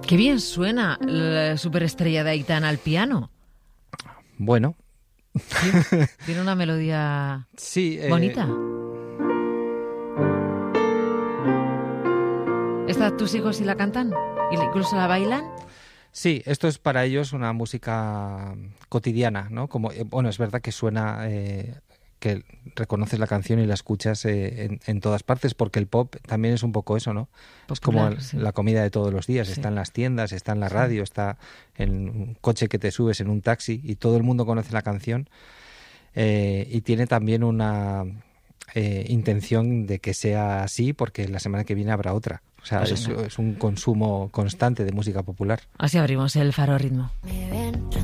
Qué bien suena la superestrella de Aitana al piano. Bueno. Sí, tiene una melodía bonita. ¿Tus hijos sí la cantan? ¿Incluso la bailan? Sí, esto es para ellos una música cotidiana, ¿no? Como, bueno, es verdad que suena, que reconoces la canción y la escuchas en todas partes, porque el pop también es un poco eso, ¿no? Popular, es como sí. la comida de todos los días, Sí. Está en las tiendas, está en la radio, está en un coche que te subes, en un taxi, y todo el mundo conoce la canción, y tiene también una intención de que sea así, porque la semana que viene habrá otra. O sea, es un consumo constante de música popular. Así abrimos el Faro Ritmo.